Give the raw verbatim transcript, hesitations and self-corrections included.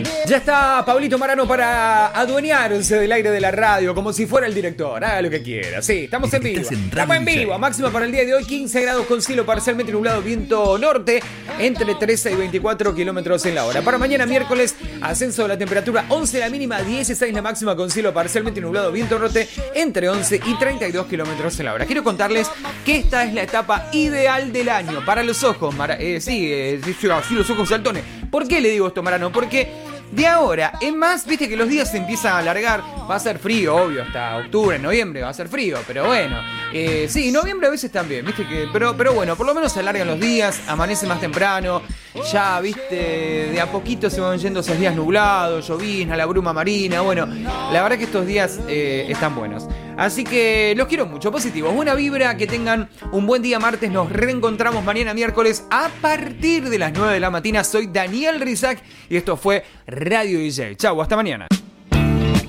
Ya está Pablito Marano para adueñarse del aire de la radio, como si fuera el director. Haga lo que quiera. Sí, estamos en vivo. Estamos en vivo. Máxima para el día de hoy, quince grados con cielo parcialmente nublado, viento norte, entre trece y veinticuatro kilómetros en la hora. Para mañana miércoles, ascenso de la temperatura, once la mínima, dieciséis la máxima con cielo parcialmente nublado, viento norte, entre once y treinta y dos kilómetros en la hora. Quiero contarles que esta es la etapa ideal del año para los ojos. Mara- eh, sí, eh, sí, sí, los ojos saltones. ¿Por qué le digo esto, Marano? Porque de ahora en más, viste que los días se empiezan a alargar. Va a ser frío, obvio, hasta octubre, noviembre va a ser frío, pero bueno. Eh, sí, noviembre a veces también, viste que. Pero, pero bueno, por lo menos se alargan los días, amanece más temprano. Ya, viste, de a poquito se van yendo esos días nublados, llovizna, la bruma marina. Bueno, la verdad que estos días eh, están buenos. Así que los quiero mucho, positivos, buena vibra, que tengan un buen día martes. Nos reencontramos mañana miércoles a partir de las nueve de la mañana. Soy Daniel Rizak y esto fue Radio D J. Chau, hasta mañana.